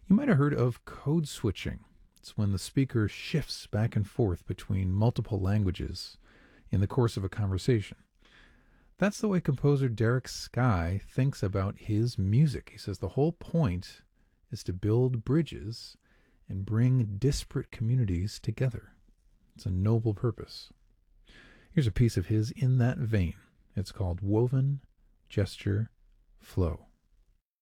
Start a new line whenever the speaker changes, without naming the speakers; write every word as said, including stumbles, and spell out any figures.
You might have heard of code switching. It's when the speaker shifts back and forth between multiple languages in the course of a conversation. That's the way composer Derek Sky thinks about his music. He says the whole point is to build bridges and bring disparate communities together. It's a noble purpose. Here's a piece of his in that vein. It's called Woven Gesture Flow.